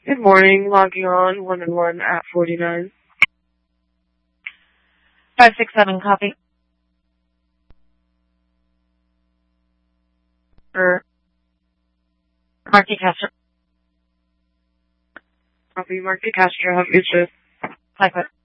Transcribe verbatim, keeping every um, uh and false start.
Good morning. Logging on one and one at forty-nine. Five six seven. Copy. Er, Marky Castro. copy. Mark Castro. Have a good shift. Likewise.